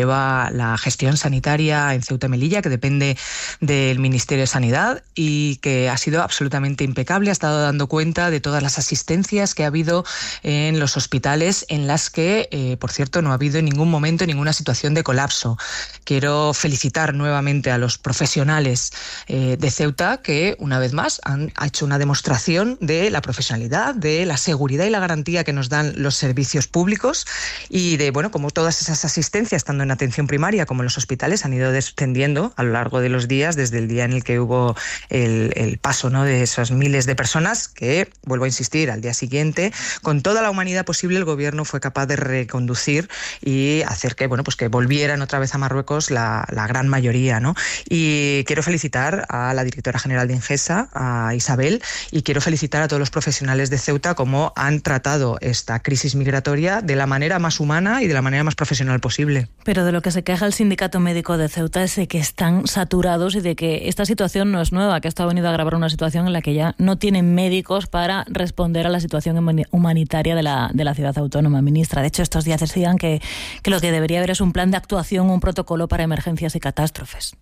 lleva la gestión sanitaria en Ceuta y Melilla, que depende del Ministerio de Sanidad y que ha sido absolutamente impecable. Ha estado dando cuenta de todas las asistencias que ha habido en los hospitales, en las que, por cierto, no ha habido en ningún momento ninguna situación de colapso. Quiero felicitar nuevamente a los profesionales de Ceuta, que una vez más han hecho una demostración de la profesionalidad, de la seguridad y la garantía que nos dan los servicios públicos y de, bueno, como todas esas asistencias, tanto en atención primaria como en los hospitales, han ido descendiendo a lo largo de los días, desde el día en el que hubo el paso, ¿no?, de esas miles de personas que, vuelvo a insistir, al día siguiente, con toda la humanidad posible, el gobierno fue capaz de reconducir y hacer que, bueno, pues que volvieran otra vez a Marruecos la gran mayoría, ¿no? Y quiero felicitar a la directora general de Ingesa, a Isabel, y quiero felicitar a todos los profesionales de Ceuta como han tratado esta crisis migratoria de la manera más humana y de la manera más profesional posible. Pero de lo que se queja el Sindicato Médico de Ceuta es de que están saturados y de que esta situación no es nueva, que esto ha venido a agravar una situación en la que ya no tienen médicos para responder a la situación humanitaria de la ciudad autónoma. Ministra, de hecho, estos días decían que lo que debería haber es un plan de actuación, un protocolo para emergencias y catástrofes.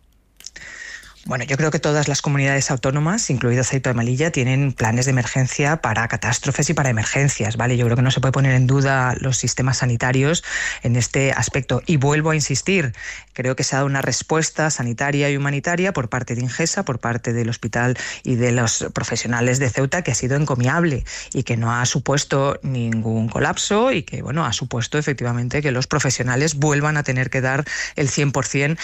Bueno, yo creo que todas las comunidades autónomas, incluido Ceuta y Melilla, tienen planes de emergencia para catástrofes y para emergencias, ¿vale? Yo creo que no se puede poner en duda los sistemas sanitarios en este aspecto. Y vuelvo a insistir, creo que se ha dado una respuesta sanitaria y humanitaria por parte de Ingesa, por parte del hospital y de los profesionales de Ceuta, que ha sido encomiable y que no ha supuesto ningún colapso y que, bueno, ha supuesto efectivamente que los profesionales vuelvan a tener que dar el 100%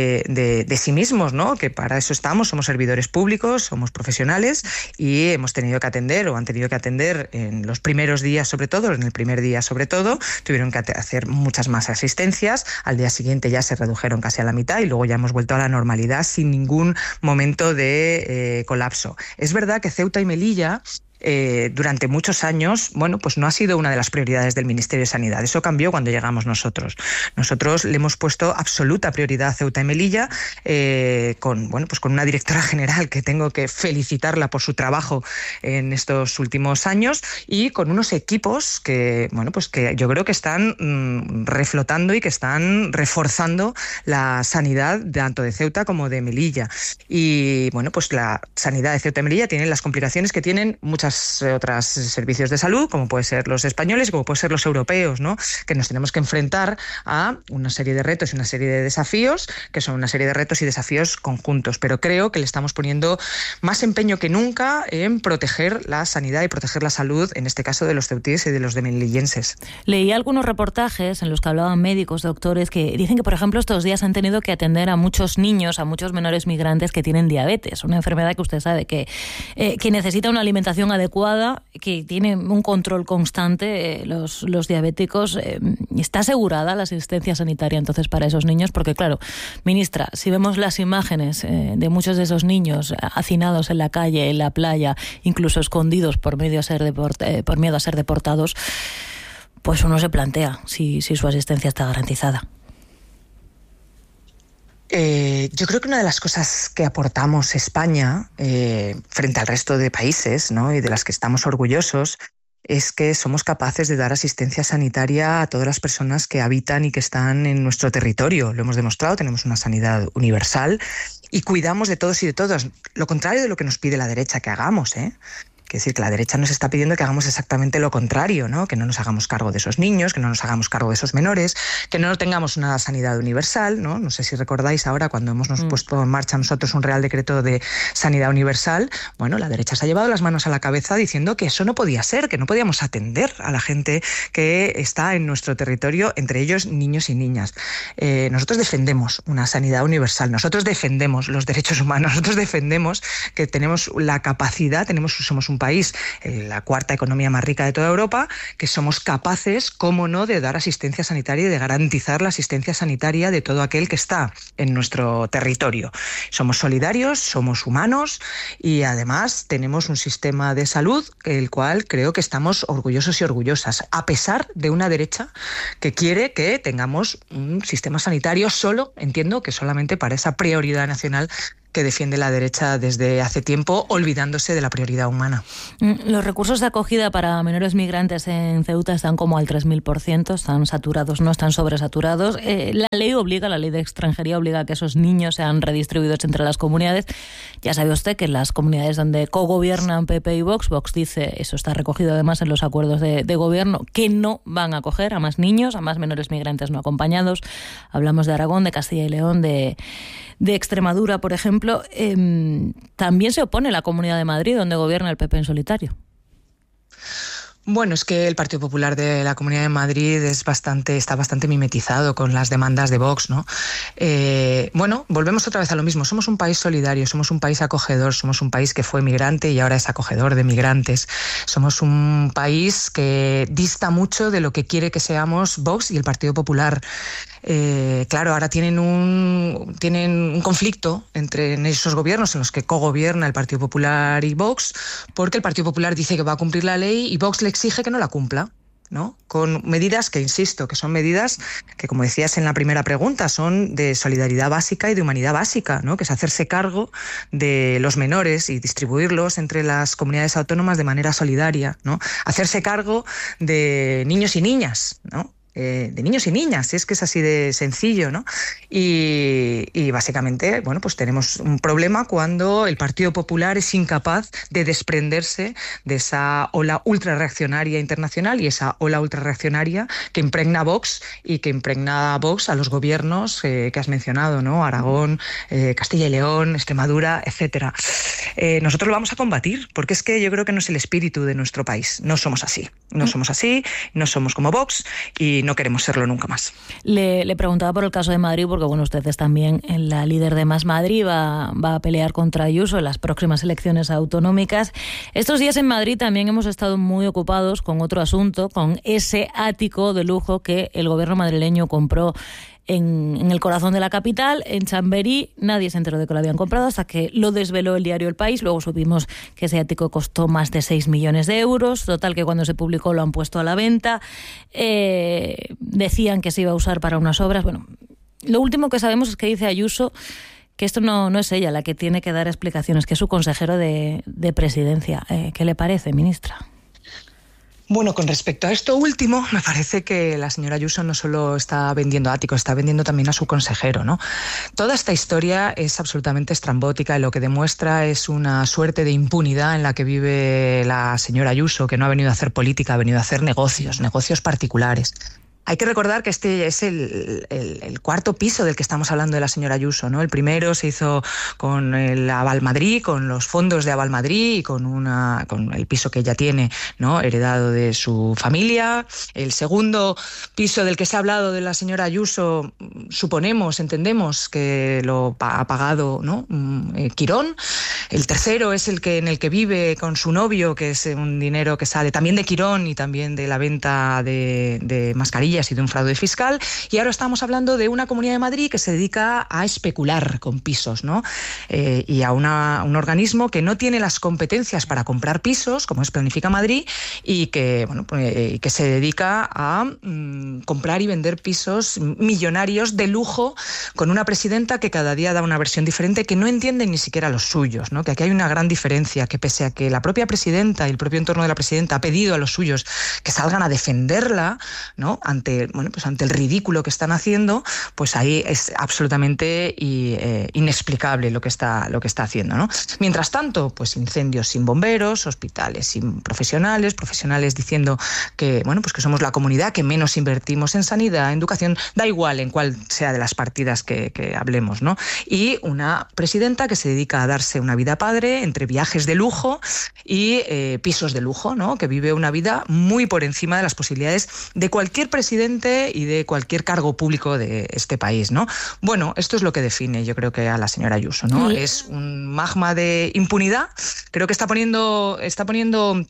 de sí mismos, ¿no? Que para eso estamos, somos servidores públicos, somos profesionales y hemos tenido que atender, o han tenido que atender en los primeros días sobre todo, en el primer día sobre todo, tuvieron que hacer muchas más asistencias, al día siguiente ya se redujeron casi a la mitad y luego ya hemos vuelto a la normalidad sin ningún momento de colapso. Es verdad que Ceuta y Melilla durante muchos años, bueno, pues no ha sido una de las prioridades del Ministerio de Sanidad. Eso cambió cuando llegamos nosotros. Nosotros le hemos puesto absoluta prioridad a Ceuta y Melilla, con una directora general que tengo que felicitarla por su trabajo en estos últimos años y con unos equipos que, bueno, pues que yo creo que están reflotando y que están reforzando la sanidad tanto de Ceuta como de Melilla. Y bueno, pues la sanidad de Ceuta y Melilla tiene las complicaciones que tienen muchas otros servicios de salud, como pueden ser los españoles y como pueden ser los europeos, ¿no? Que nos tenemos que enfrentar a una serie de retos y una serie de desafíos, que son una serie de retos y desafíos conjuntos. Pero creo que le estamos poniendo más empeño que nunca en proteger la sanidad y proteger la salud, en este caso de los ceutíes y de los de melillenses. Leí algunos reportajes en los que hablaban médicos, doctores, que dicen que, por ejemplo, estos días han tenido que atender a muchos niños, a muchos menores migrantes que tienen diabetes, una enfermedad que usted sabe que necesita una alimentación adecuada, que tiene un control constante, los diabéticos. ¿Está asegurada la asistencia sanitaria entonces para esos niños? Porque claro, ministra, si vemos las imágenes de muchos de esos niños hacinados en la calle, en la playa, incluso escondidos por miedo a ser deportados, pues uno se plantea si su asistencia está garantizada. Yo creo que una de las cosas que aportamos España frente al resto de países, ¿no?, y de las que estamos orgullosos, es que somos capaces de dar asistencia sanitaria a todas las personas que habitan y que están en nuestro territorio. Lo hemos demostrado, tenemos una sanidad universal y cuidamos de todos y de todas. Lo contrario de lo que nos pide la derecha que hagamos, ¿eh? Es decir, que la derecha nos está pidiendo que hagamos exactamente lo contrario, ¿no? Que no nos hagamos cargo de esos niños, que no nos hagamos cargo de esos menores, que no tengamos una sanidad universal, ¿no? No sé si recordáis ahora cuando hemos puesto en marcha nosotros un Real Decreto de Sanidad Universal. Bueno, la derecha se ha llevado las manos a la cabeza diciendo que eso no podía ser, que no podíamos atender a la gente que está en nuestro territorio, entre ellos niños y niñas. Nosotros defendemos una sanidad universal, nosotros defendemos los derechos humanos, nosotros defendemos que tenemos la capacidad, somos un país, la cuarta economía más rica de toda Europa, que somos capaces, cómo no, de dar asistencia sanitaria y de garantizar la asistencia sanitaria de todo aquel que está en nuestro territorio. Somos solidarios, somos humanos y además tenemos un sistema de salud el cual creo que estamos orgullosos y orgullosas, a pesar de una derecha que quiere que tengamos un sistema sanitario solo, entiendo que solamente para esa prioridad nacional que defiende la derecha desde hace tiempo, olvidándose de la prioridad humana. Los recursos de acogida para menores migrantes en Ceuta están como al 3000%, están saturados, no están sobresaturados. La ley de extranjería obliga a que esos niños sean redistribuidos entre las comunidades. Ya sabe usted que en las comunidades donde cogobiernan PP y Vox dice, eso está recogido además en los acuerdos de gobierno, que no van a acoger a más niños, a más menores migrantes no acompañados. Hablamos de Aragón, de Castilla y León, de Extremadura, por ejemplo. También se opone la Comunidad de Madrid, donde gobierna el PP en solitario. Bueno, es que el Partido Popular de la Comunidad de Madrid está bastante mimetizado con las demandas de Vox, ¿no? Bueno, volvemos otra vez a lo mismo. Somos un país solidario, somos un país acogedor, somos un país que fue migrante y ahora es acogedor de migrantes. Somos un país que dista mucho de lo que quiere que seamos Vox y el Partido Popular. Claro, ahora tienen un conflicto en esos gobiernos en los que cogobierna el Partido Popular y Vox, porque el Partido Popular dice que va a cumplir la ley y Vox le exige que no la cumpla, ¿no? Con medidas que, insisto, que son medidas que, como decías en la primera pregunta, son de solidaridad básica y de humanidad básica, ¿no? Que es hacerse cargo de los menores y distribuirlos entre las comunidades autónomas de manera solidaria, ¿no? Hacerse cargo de niños y niñas, ¿no? De niños y niñas, es que es así de sencillo, ¿no? Y básicamente, bueno, pues tenemos un problema cuando el Partido Popular es incapaz de desprenderse de esa ola ultrarreaccionaria internacional y esa ola ultrarreaccionaria que impregna a Vox y que impregna a Vox a los gobiernos que has mencionado, ¿no? Aragón, Castilla y León, Extremadura, etcétera. Nosotros lo vamos a combatir, porque es que yo creo que no es el espíritu de nuestro país. No somos así, no somos como Vox y no queremos serlo nunca más. Le preguntaba por el caso de Madrid, porque bueno, usted es también la líder de Más Madrid, va a pelear contra Ayuso en las próximas elecciones autonómicas. Estos días en Madrid también hemos estado muy ocupados con otro asunto, con ese ático de lujo que el gobierno madrileño compró en el corazón de la capital, en Chamberí. Nadie se enteró de que lo habían comprado hasta que lo desveló el diario El País. Luego supimos que ese ático costó más de 6 millones de euros. Total, que cuando se publicó lo han puesto a la venta. Decían que se iba a usar para unas obras. Bueno, lo último que sabemos es que dice Ayuso que esto no es ella la que tiene que dar explicaciones, que es su consejero de presidencia. ¿Qué le parece, ministra? Bueno, con respecto a esto último, me parece que la señora Ayuso no solo está vendiendo áticos, está vendiendo también a su consejero, ¿no? Toda esta historia es absolutamente estrambótica y lo que demuestra es una suerte de impunidad en la que vive la señora Ayuso, que no ha venido a hacer política, ha venido a hacer negocios particulares. Hay que recordar que este es el cuarto piso del que estamos hablando de la señora Ayuso, ¿no? El primero se hizo con el Aval Madrid, con los fondos de Aval Madrid y con el piso que ella tiene, ¿no? Heredado de su familia. El segundo piso del que se ha hablado de la señora Ayuso, entendemos que lo ha pagado, ¿no? Quirón. El tercero es en el que vive con su novio, que es un dinero que sale también de Quirón y también de la venta de mascarillas y de un fraude fiscal. Y ahora estamos hablando de una Comunidad de Madrid que se dedica a especular con pisos, ¿no? Y a un organismo que no tiene las competencias para comprar pisos, como es Planifica Madrid, y que, bueno, que se dedica a comprar y vender pisos millonarios de lujo, con una presidenta que cada día da una versión diferente, que no entiende ni siquiera los suyos, ¿no? Que aquí hay una gran diferencia, que pese a que la propia presidenta y el propio entorno de la presidenta ha pedido a los suyos que salgan a defenderla, ¿no? Ante el ridículo que están haciendo, pues ahí es absolutamente inexplicable lo que está haciendo, ¿no? Mientras tanto, pues incendios sin bomberos, hospitales sin profesionales diciendo que, bueno, pues que somos la comunidad que menos invertimos en sanidad, en educación, da igual en cuál sea de las partidas que hablemos, ¿no? Y una presidenta que se dedica a darse una vida padre entre viajes de lujo y pisos de lujo, ¿no? Que vive una vida muy por encima de las posibilidades de cualquier presidente y de cualquier cargo público de este país, ¿no? Bueno, esto es lo que define, yo creo, que a la señora Ayuso, ¿no? Es un magma de impunidad. Creo que está poniendo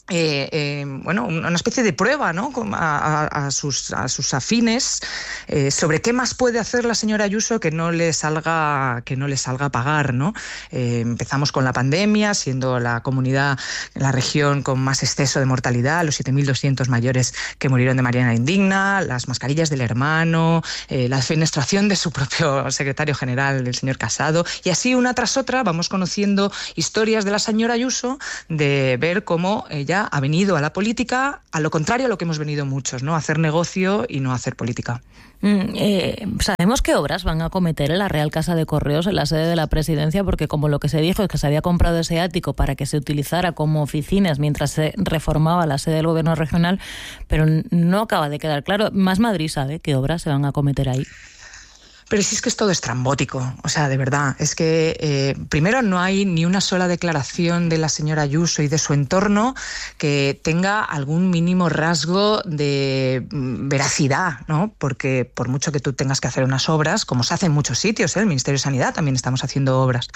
una especie de prueba, ¿no?, a sus afines sobre qué más puede hacer la señora Ayuso que no le salga pagar, ¿no? Empezamos con la pandemia, siendo la comunidad, la región con más exceso de mortalidad, los 7.200 mayores que murieron de Mariana Indigna, las mascarillas del hermano, la defenestración de su propio secretario general, el señor Casado, y así una tras otra vamos conociendo historias de la señora Ayuso, de ver cómo ella ha venido a la política a lo contrario a lo que hemos venido muchos, ¿no? A hacer negocio y no a hacer política. ¿Sabemos qué obras van a cometer en la Real Casa de Correos, en la sede de la Presidencia? Porque como lo que se dijo es que se había comprado ese ático para que se utilizara como oficinas mientras se reformaba la sede del Gobierno regional, pero no acaba de quedar claro. Más Madrid sabe qué obras se van a cometer ahí. Pero sí, es que es todo estrambótico, o sea, de verdad, es que primero no hay ni una sola declaración de la señora Ayuso y de su entorno que tenga algún mínimo rasgo de veracidad, ¿no? Porque por mucho que tú tengas que hacer unas obras, como se hace en muchos sitios, el Ministerio de Sanidad también estamos haciendo obras,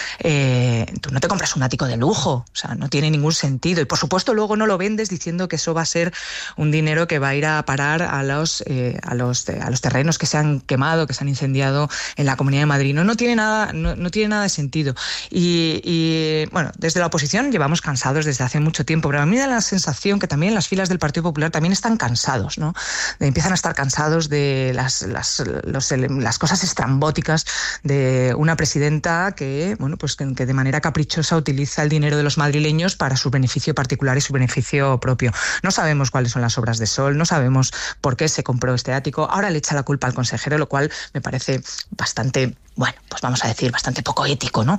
tú no te compras un ático de lujo, o sea, no tiene ningún sentido, y por supuesto luego no lo vendes diciendo que eso va a ser un dinero que va a ir a parar a los terrenos que se han quemado, que se han incendiado en la Comunidad de Madrid. No tiene nada de sentido. Y bueno, desde la oposición llevamos cansados desde hace mucho tiempo, pero a mí me da la sensación que también las filas del Partido Popular también están cansados, ¿no? Empiezan a estar cansados de las cosas estrambóticas de una presidenta que, bueno, pues que de manera caprichosa utiliza el dinero de los madrileños para su beneficio particular y su beneficio propio. No sabemos cuáles son las obras de Sol, no sabemos por qué se compró este ático. Ahora le echa la culpa al consejero, lo cual me parece bastante, bueno, pues vamos a decir, bastante poco ético, ¿no?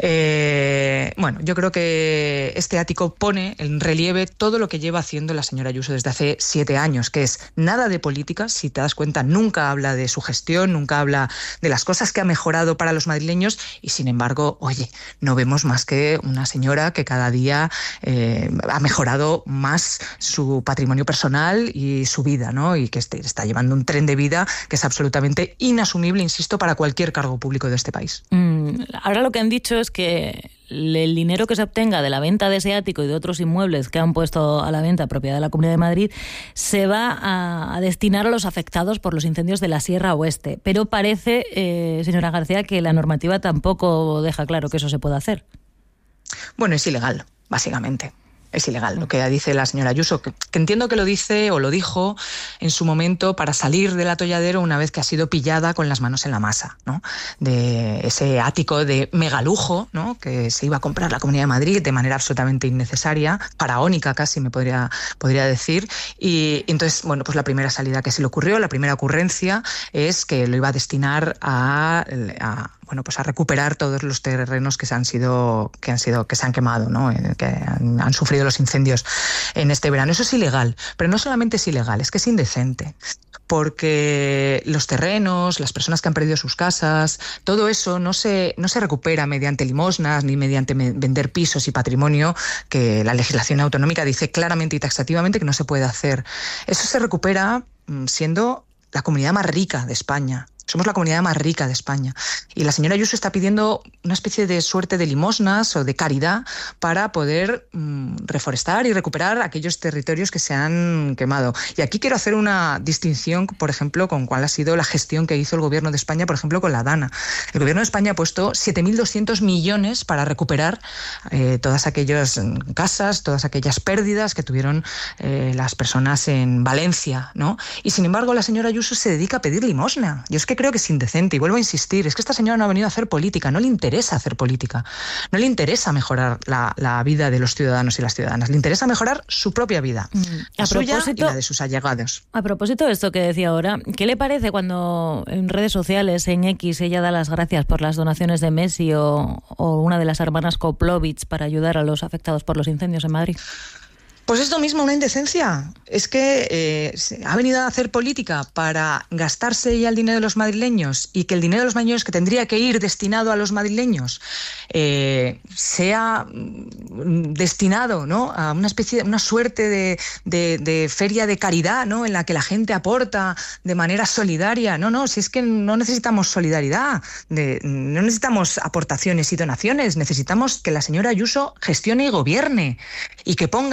Bueno, yo creo que este ático pone en relieve todo lo que lleva haciendo la señora Ayuso desde hace 7 años, que es nada de política. Si te das cuenta, nunca habla de su gestión, nunca habla de las cosas que ha mejorado para los madrileños, y sin embargo, oye, no vemos más que una señora que cada día ha mejorado más su patrimonio personal y su vida, ¿no? Y que está llevando un tren de vida que es absolutamente inasumible, insisto, para cualquier cargo público de este país. Ahora lo que han dicho es que el dinero que se obtenga de la venta de ese ático y de otros inmuebles que han puesto a la venta propiedad de la Comunidad de Madrid se va a destinar a los afectados por los incendios de la Sierra Oeste. Pero parece, señora García, que la normativa tampoco deja claro que eso se pueda hacer. Bueno, es ilegal, básicamente. Es ilegal lo que dice la señora Ayuso, que entiendo que lo dice o lo dijo en su momento para salir del atolladero una vez que ha sido pillada con las manos en la masa, ¿no? De ese ático de megalujo, ¿no?, que se iba a comprar la Comunidad de Madrid de manera absolutamente innecesaria, faraónica casi me podría decir, y entonces, bueno, pues la primera salida que se le ocurrió, la primera ocurrencia es que lo iba a destinar a recuperar todos los terrenos que se han quemado, ¿no?, que han sufrido los incendios en este verano. Eso es ilegal, pero no solamente es ilegal, es que es indecente, porque los terrenos, las personas que han perdido sus casas, todo eso no se recupera mediante limosnas ni mediante vender pisos y patrimonio, que la legislación autonómica dice claramente y taxativamente que no se puede hacer. Eso se recupera siendo la comunidad más rica de España. Somos la comunidad más rica de España. Y la señora Ayuso está pidiendo una especie de suerte de limosnas o de caridad para poder reforestar y recuperar aquellos territorios que se han quemado. Y aquí quiero hacer una distinción, por ejemplo, con cuál ha sido la gestión que hizo el Gobierno de España, por ejemplo, con la Dana. El Gobierno de España ha puesto 7.200 millones para recuperar todas aquellas casas, todas aquellas pérdidas que tuvieron las personas en Valencia, ¿no? Y sin embargo, la señora Ayuso se dedica a pedir limosna. Yo es que creo que es indecente, y vuelvo a insistir, es que esta señora no ha venido a hacer política, no le interesa hacer política, no le interesa mejorar la vida de los ciudadanos y las ciudadanas, le interesa mejorar su propia vida, la suya y la de sus allegados. A propósito de esto que decía ahora, ¿qué le parece cuando en redes sociales, en X, ella da las gracias por las donaciones de Messi o una de las hermanas Koplovich para ayudar a los afectados por los incendios en Madrid? Pues esto mismo, una indecencia. Es que ha venido a hacer política para gastarse ella el dinero de los madrileños, y que el dinero de los madrileños que tendría que ir destinado a los madrileños sea destinado, ¿no?, a una especie, una suerte de feria de caridad, ¿no?, en la que la gente aporta de manera solidaria. No, si es que no necesitamos solidaridad, no necesitamos aportaciones y donaciones, necesitamos que la señora Ayuso gestione y gobierne, y que ponga el dinero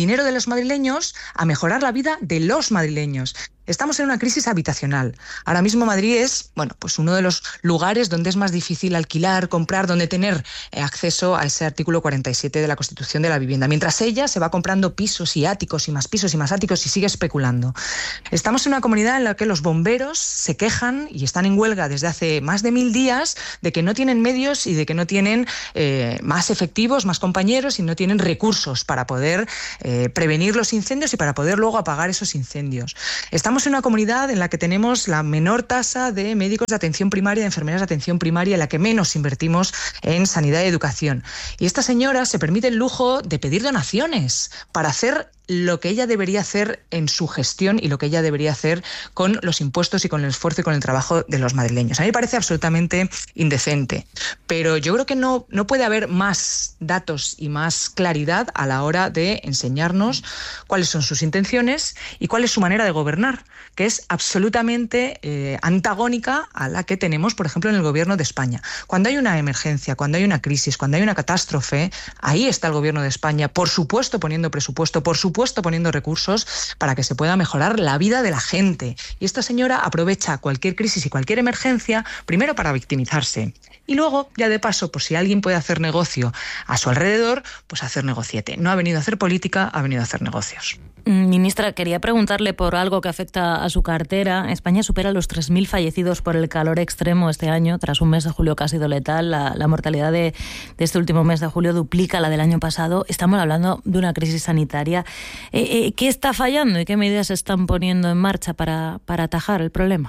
dinero de los madrileños a mejorar la vida de los madrileños. Estamos en una crisis habitacional. Ahora mismo Madrid es, pues uno de los lugares donde es más difícil alquilar, comprar, donde tener acceso a ese artículo 47 de la Constitución de la vivienda. Mientras ella se va comprando pisos y áticos y más áticos y sigue especulando. Estamos en una comunidad en la que los bomberos se quejan y están en huelga desde hace más de 1000 días de que no tienen medios y de que no tienen más efectivos, más compañeros y no tienen recursos para poder prevenir los incendios y para poder luego apagar esos incendios. Estamos en una comunidad en la que tenemos la menor tasa de médicos de atención primaria, de enfermeras de atención primaria, en la que menos invertimos en sanidad y educación. Y esta señora se permite el lujo de pedir donaciones para hacer lo que ella debería hacer en su gestión y lo que ella debería hacer con los impuestos y con el esfuerzo y con el trabajo de los madrileños. A mí me parece absolutamente indecente, pero yo creo que no puede haber más datos y más claridad a la hora de enseñarnos cuáles son sus intenciones y cuál es su manera de gobernar, que es absolutamente antagónica a la que tenemos, por ejemplo, en el gobierno de España. Cuando hay una emergencia, cuando hay una crisis, cuando hay una catástrofe, ahí está el gobierno de España, por supuesto poniendo presupuesto, por supuesto poniendo recursos para que se pueda mejorar la vida de la gente. Y esta señora aprovecha cualquier crisis y cualquier emergencia, primero para victimizarse y luego, ya de paso, pues si alguien puede hacer negocio a su alrededor, pues hacer negociete. No ha venido a hacer política, ha venido a hacer negocios. Ministra, quería preguntarle por algo que afecta a su cartera. España supera los 3.000 fallecidos por el calor extremo este año, tras un mes de julio que ha sido letal. La mortalidad de este último mes de julio duplica la del año pasado. Estamos hablando de una crisis sanitaria. ¿Qué está fallando y qué medidas se están poniendo en marcha para atajar el problema?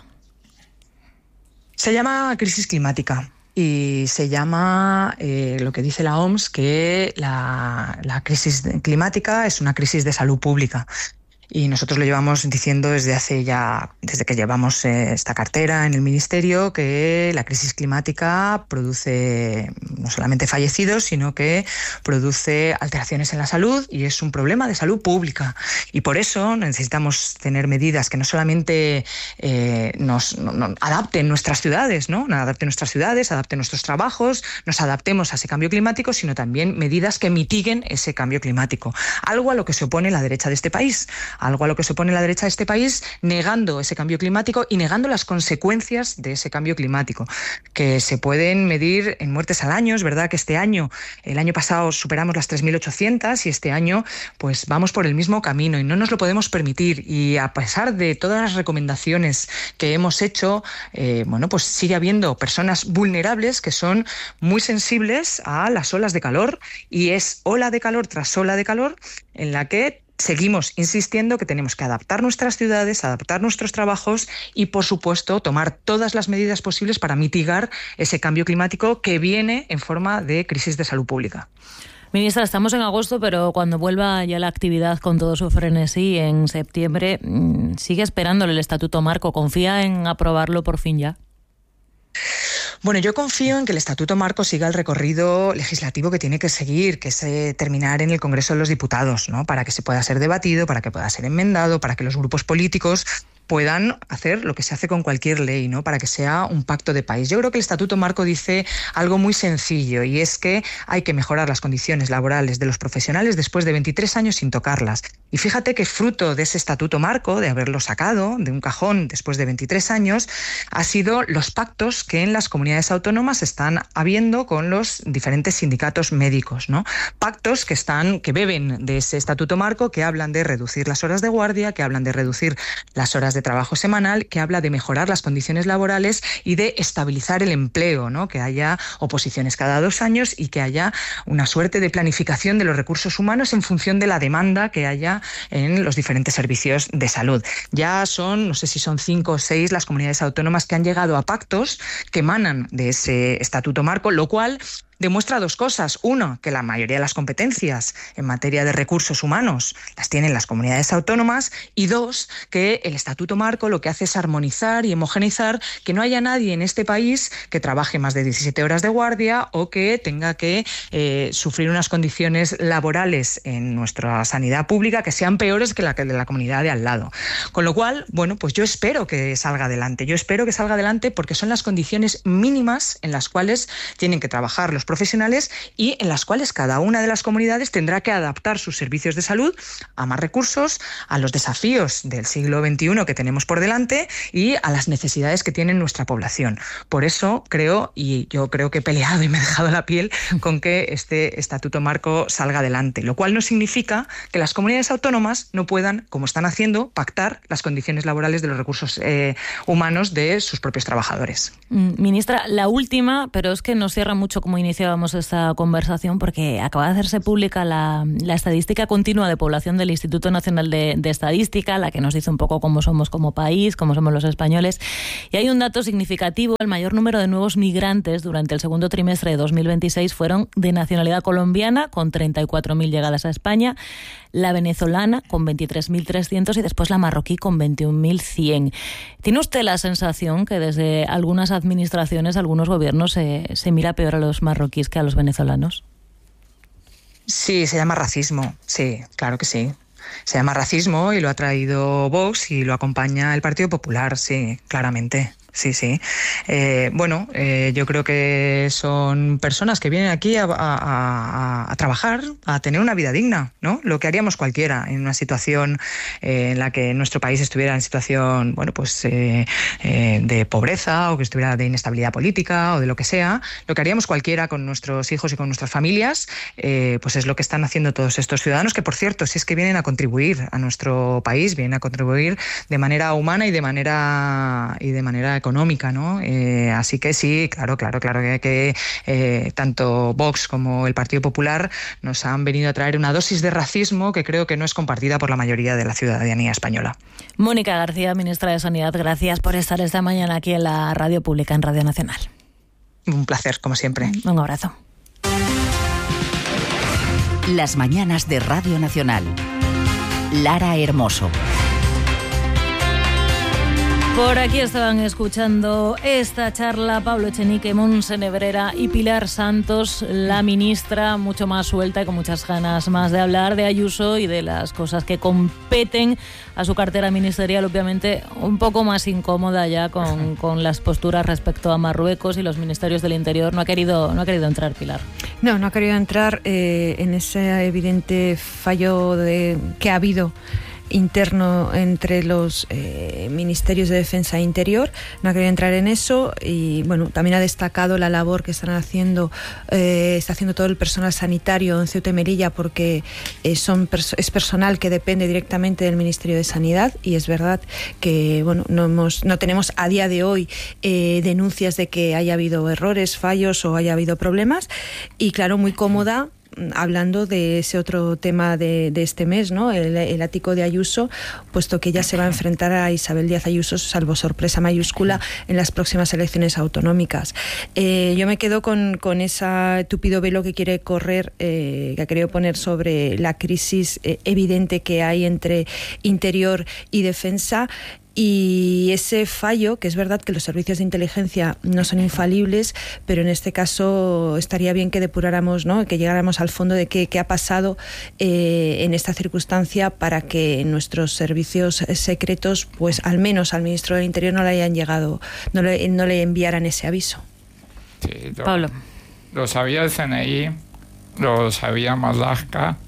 Se llama crisis climática. Y se llama, lo que dice la OMS, que la crisis climática es una crisis de salud pública. Y nosotros lo llevamos diciendo desde que llevamos esta cartera en el Ministerio, que la crisis climática produce no solamente fallecidos, sino que produce alteraciones en la salud y es un problema de salud pública. Y por eso necesitamos tener medidas que no solamente adapten nuestras ciudades, ¿no? Adapten nuestras ciudades, adapten nuestros trabajos, nos adaptemos a ese cambio climático, sino también medidas que mitiguen ese cambio climático. Algo a lo que se opone la derecha de este país. Algo a lo que se opone la derecha de este país, negando ese cambio climático y negando las consecuencias de ese cambio climático, que se pueden medir en muertes al año. Es verdad que el año pasado superamos las 3.800 y este año pues vamos por el mismo camino y no nos lo podemos permitir. Y a pesar de todas las recomendaciones que hemos hecho, pues sigue habiendo personas vulnerables que son muy sensibles a las olas de calor y es ola de calor tras ola de calor en la que seguimos insistiendo que tenemos que adaptar nuestras ciudades, adaptar nuestros trabajos y, por supuesto, tomar todas las medidas posibles para mitigar ese cambio climático que viene en forma de crisis de salud pública. Ministra, estamos en agosto, pero cuando vuelva ya la actividad con todo su frenesí en septiembre, ¿sigue esperándole el Estatuto Marco? ¿Confía en aprobarlo por fin ya? Bueno, yo confío en que el Estatuto Marco siga el recorrido legislativo que tiene que seguir, que es terminar en el Congreso de los Diputados, ¿no? Para que se pueda ser debatido, para que pueda ser enmendado, para que los grupos políticos puedan hacer lo que se hace con cualquier ley, ¿no? Para que sea un pacto de país. Yo creo que el Estatuto Marco dice algo muy sencillo y es que hay que mejorar las condiciones laborales de los profesionales después de 23 años sin tocarlas. Y fíjate que fruto de ese Estatuto Marco, de haberlo sacado de un cajón después de 23 años, ha sido los pactos que en las comunidades autónomas están habiendo con los diferentes sindicatos médicos, ¿no? Pactos que beben de ese Estatuto Marco, que hablan de reducir las horas de guardia, que hablan de reducir las horas de trabajo semanal, que habla de mejorar las condiciones laborales y de estabilizar el empleo, ¿no? Que haya oposiciones cada 2 años y que haya una suerte de planificación de los recursos humanos en función de la demanda que haya en los diferentes servicios de salud. Ya son, no sé si son 5 o 6 las comunidades autónomas que han llegado a pactos que emanan de ese Estatuto Marco, lo cual demuestra 2 cosas. Uno, que la mayoría de las competencias en materia de recursos humanos las tienen las comunidades autónomas. Y 2, que el Estatuto Marco lo que hace es armonizar y homogeneizar, que no haya nadie en este país que trabaje más de 17 horas de guardia o que tenga que sufrir unas condiciones laborales en nuestra sanidad pública que sean peores que la de la comunidad de al lado. Con lo cual, pues yo espero que salga adelante. Yo espero que salga adelante porque son las condiciones mínimas en las cuales tienen que trabajar los profesionales y en las cuales cada una de las comunidades tendrá que adaptar sus servicios de salud a más recursos, a los desafíos del siglo XXI que tenemos por delante y a las necesidades que tiene nuestra población. Por eso creo, y yo creo que he peleado y me he dejado la piel con que este estatuto marco salga adelante, lo cual no significa que las comunidades autónomas no puedan, como están haciendo, pactar las condiciones laborales de los recursos humanos de sus propios trabajadores. Ministra, la última, pero es que nos cierra mucho como iniciábamos esta conversación, porque acaba de hacerse pública la estadística continua de población del Instituto Nacional de Estadística, la que nos dice un poco cómo somos como país, cómo somos los españoles, y hay un dato significativo: el mayor número de nuevos migrantes durante el segundo trimestre de 2026 fueron de nacionalidad colombiana, con 34.000 llegadas a España, la venezolana con 23.300 y después la marroquí con 21.100. ¿Tiene usted la sensación que desde algunas administraciones, algunos gobiernos, se mira peor a los marroquíes que a los venezolanos? Sí, se llama racismo, sí, claro que sí. Se llama racismo y lo ha traído Vox y lo acompaña el Partido Popular, sí, claramente. Sí. Yo creo que son personas que vienen aquí a trabajar, a tener una vida digna, ¿no? Lo que haríamos cualquiera en una situación en la que nuestro país estuviera en situación, de pobreza o que estuviera de inestabilidad política o de lo que sea. Lo que haríamos cualquiera con nuestros hijos y con nuestras familias, pues es lo que están haciendo todos estos ciudadanos, que por cierto, si es que vienen a contribuir a nuestro país, vienen a contribuir de manera humana y de manera económica, ¿no? Así que sí, claro que tanto Vox como el Partido Popular nos han venido a traer una dosis de racismo que creo que no es compartida por la mayoría de la ciudadanía española. Mónica García, ministra de Sanidad, gracias por estar esta mañana aquí en la Radio Pública, en Radio Nacional. Un placer, como siempre. Un abrazo. Las mañanas de Radio Nacional. Lara Hermoso. Por aquí estaban escuchando esta charla Pablo Echenique, Montse Nebrera y Pilar Santos, la ministra, mucho más suelta y con muchas ganas más de hablar de Ayuso y de las cosas que competen a su cartera ministerial, obviamente un poco más incómoda ya con las posturas respecto a Marruecos y los ministerios del Interior. No ha querido entrar, Pilar. No ha querido entrar en ese evidente fallo que ha habido interno entre los ministerios de Defensa e Interior. No ha querido entrar en eso y también ha destacado la labor que está haciendo todo el personal sanitario en Ceuta y Melilla, porque es personal que depende directamente del Ministerio de Sanidad, y es verdad que no tenemos a día de hoy denuncias de que haya habido errores, fallos o haya habido problemas, y claro, muy cómoda hablando de ese otro tema de este mes, ¿no? El ático de Ayuso, puesto que ella se va a enfrentar a Isabel Díaz Ayuso, salvo sorpresa mayúscula, en las próximas elecciones autonómicas. Yo me quedo con ese tupido velo que quiere correr, que ha querido poner sobre la crisis evidente que hay entre Interior y Defensa. Y ese fallo, que es verdad que los servicios de inteligencia no son infalibles, pero en este caso estaría bien que depuráramos, ¿no? Que llegáramos al fondo de qué ha pasado en esta circunstancia, para que nuestros servicios secretos, pues al menos al ministro del Interior no le hayan llegado, no le enviaran ese aviso. Sí, Pablo. Lo sabía el CNI, lo sabía Marlaska,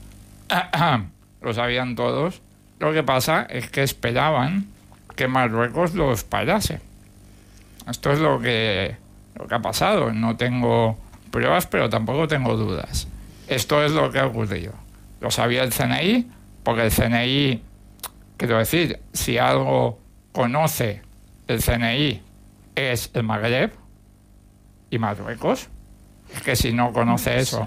lo sabían todos. Lo que pasa es que esperaban que Marruecos los parase. Esto es lo que ha pasado. No tengo pruebas, pero tampoco tengo dudas. Esto es lo que ha ocurrido. Lo sabía el CNI, porque el CNI, quiero decir, si algo conoce el CNI es el Magreb y Marruecos. Es que si no conoce eso,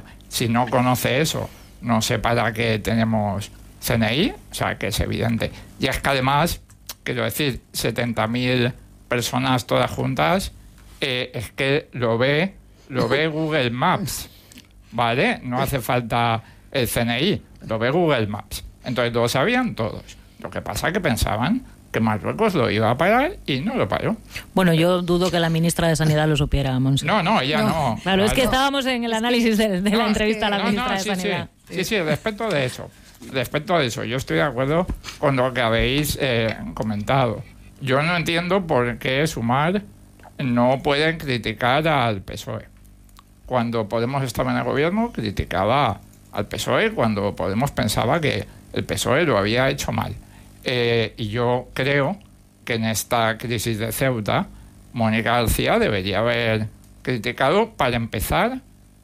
no sé para qué tenemos CNI, o sea que es evidente. Y es que además, quiero decir, 70.000 personas todas juntas, es que lo ve Google Maps, ¿vale? No hace falta el CNI, lo ve Google Maps. Entonces lo sabían todos. Lo que pasa es que pensaban que Marruecos lo iba a parar y no lo paró. Bueno, yo dudo que la ministra de Sanidad lo supiera, Monse. No, ella no. Claro, es que estábamos en el análisis de la entrevista a la ministra de Sanidad. Sí, respecto de eso, yo estoy de acuerdo con lo que habéis comentado. Yo no entiendo por qué Sumar no pueden criticar al PSOE. cuando Podemos estaba en el gobierno, criticaba al PSOE cuando Podemos pensaba que el PSOE lo había hecho mal. Y yo creo que en esta crisis de Ceuta, Mónica García debería haber criticado, para empezar,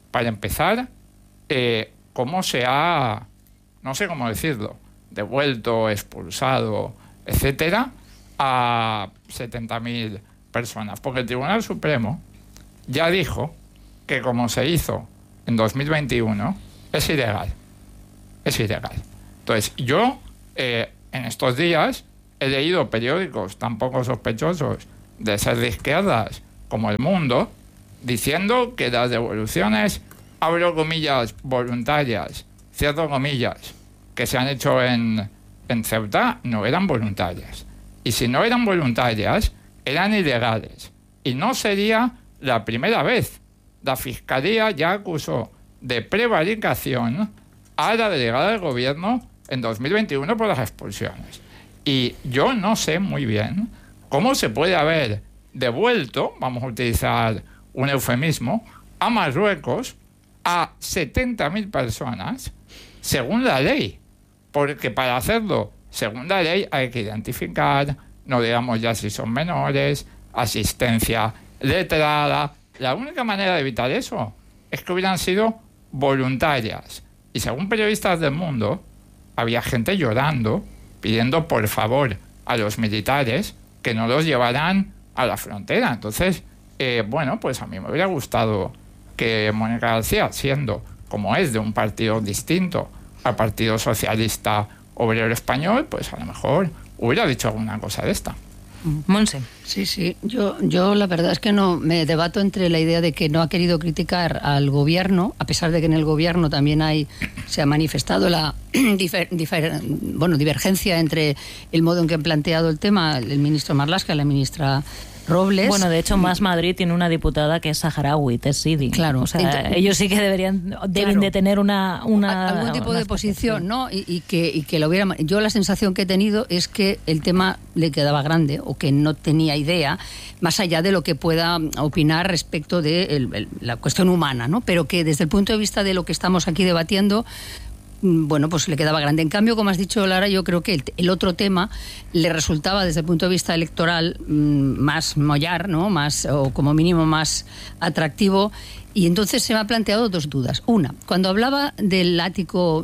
cómo se ha, no sé cómo decirlo, devuelto, expulsado, etcétera, a 70.000 personas. Porque el Tribunal Supremo ya dijo que como se hizo en 2021, es ilegal. Es ilegal. Entonces, yo en estos días he leído periódicos tan poco sospechosos de ser de izquierdas como El Mundo, diciendo que las devoluciones, abro comillas, voluntarias, cierro comillas, que se han hecho en Ceuta, no eran voluntarias. Y si no eran voluntarias, eran ilegales. Y no sería la primera vez. La Fiscalía ya acusó de prevaricación a la delegada del Gobierno en 2021 por las expulsiones. Y yo no sé muy bien cómo se puede haber devuelto, vamos a utilizar un eufemismo, a Marruecos a 70.000 personas según la ley. Porque para hacerlo según la ley hay que identificar, no digamos ya si son menores, asistencia letrada. La única manera de evitar eso es que hubieran sido voluntarias. Y según periodistas del Mundo, había gente llorando, pidiendo por favor a los militares que no los llevaran a la frontera. Entonces, bueno, pues a mí me hubiera gustado que Mónica García, siendo como es de un partido distinto al Partido Socialista Obrero Español, pues a lo mejor hubiera dicho alguna cosa de esta. Monse. Sí. Yo la verdad es que no me debato entre la idea de que no ha querido criticar al gobierno, a pesar de que en el gobierno también se ha manifestado la divergencia entre el modo en que han planteado el tema el ministro Marlaska y la ministra Robles. Bueno, de hecho, Más Madrid tiene una diputada que es saharaui, Tessidi. Claro. O sea, ellos sí que deben de tener algún tipo de posición, ¿no? Y que lo hubiera. Yo la sensación que he tenido es que el tema le quedaba grande o que no tenía idea, más allá de lo que pueda opinar respecto de la cuestión humana, ¿no? Pero que desde el punto de vista de lo que estamos aquí debatiendo, bueno, pues le quedaba grande. En cambio, como has dicho, Lara, yo creo que el otro tema le resultaba desde el punto de vista electoral más mollar, ¿no? Más, o como mínimo más atractivo. Y entonces se me ha planteado dos dudas. Una, cuando hablaba del ático,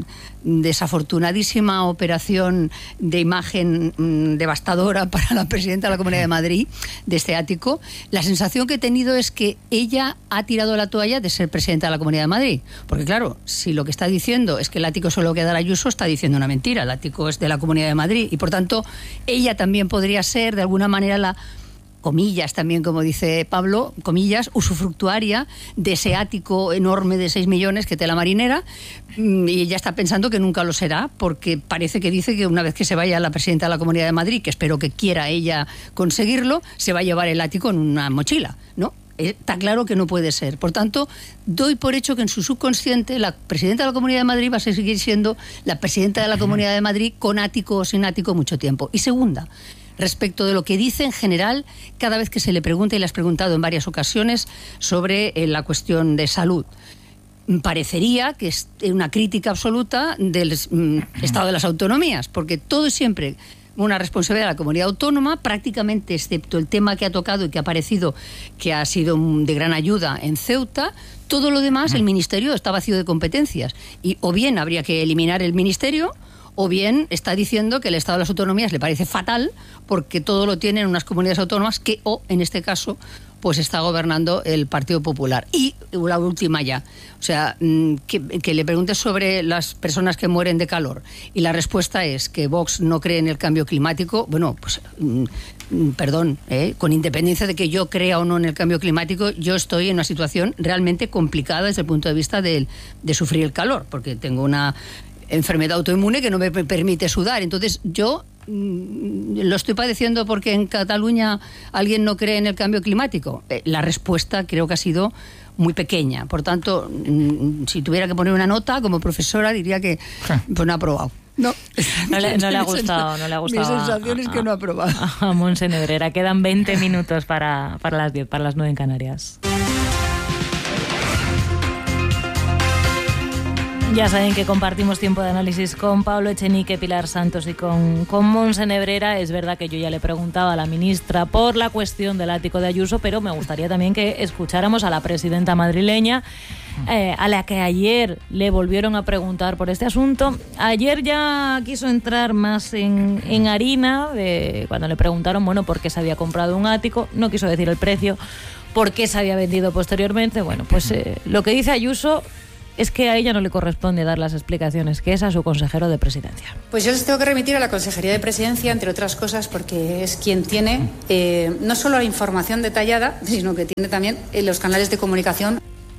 desafortunadísima operación de imagen devastadora para la presidenta de la Comunidad de Madrid, de este ático, la sensación que he tenido es que ella ha tirado la toalla de ser presidenta de la Comunidad de Madrid. Porque claro, si lo que está diciendo es que el ático solo queda Ayuso, está diciendo una mentira. El ático es de la Comunidad de Madrid y por tanto ella también podría ser de alguna manera la, comillas también, como dice Pablo, comillas, usufructuaria de ese ático enorme de 6 millones que tela marinera, y ella está pensando que nunca lo será, porque parece que dice que una vez que se vaya la presidenta de la Comunidad de Madrid, que espero que quiera ella conseguirlo, se va a llevar el ático en una mochila, ¿no? Está claro que no puede ser. Por tanto, doy por hecho que en su subconsciente la presidenta de la Comunidad de Madrid va a seguir siendo la presidenta de la Comunidad de Madrid con ático o sin ático mucho tiempo. Y segunda, respecto de lo que dice en general cada vez que se le pregunta, y le has preguntado en varias ocasiones, sobre la cuestión de salud. Parecería que es una crítica absoluta del estado de las autonomías, porque todo es siempre una responsabilidad de la comunidad autónoma, prácticamente excepto el tema que ha tocado y que ha parecido que ha sido de gran ayuda en Ceuta. Todo lo demás, el ministerio está vacío de competencias, y o bien habría que eliminar el ministerio, o bien está diciendo que el Estado de las Autonomías le parece fatal porque todo lo tienen unas comunidades autónomas que, o en este caso, pues está gobernando el Partido Popular. Y la última ya, o sea, que le preguntes sobre las personas que mueren de calor y la respuesta es que Vox no cree en el cambio climático. Bueno, pues perdón, con independencia de que yo crea o no en el cambio climático, yo estoy en una situación realmente complicada desde el punto de vista de sufrir el calor, porque tengo una enfermedad autoinmune que no me permite sudar. Entonces yo lo estoy padeciendo porque en Cataluña alguien no cree en el cambio climático. La respuesta creo que ha sido muy pequeña. Por tanto, si tuviera que poner una nota como profesora, diría que pues no ha aprobado. No le ha gustado. Mi sensación es que no ha aprobado. A Monse Nebrera. Quedan 20 minutos para las 10, para las 9 en Canarias. Ya saben que compartimos tiempo de análisis con Pablo Echenique, Pilar Santos y con Montse Nebrera. Es verdad que yo ya le preguntaba a la ministra por la cuestión del ático de Ayuso, pero me gustaría también que escucháramos a la presidenta madrileña, a la que ayer le volvieron a preguntar por este asunto. Ayer ya quiso entrar más en harina, cuando le preguntaron, bueno, por qué se había comprado un ático. No quiso decir el precio, por qué se había vendido posteriormente. Bueno, pues lo que dice Ayuso es que a ella no le corresponde dar las explicaciones, que es a su consejero de Presidencia. Pues yo les tengo que remitir a la Consejería de Presidencia, entre otras cosas, porque es quien tiene no solo la información detallada, sino que tiene también los canales de comunicación.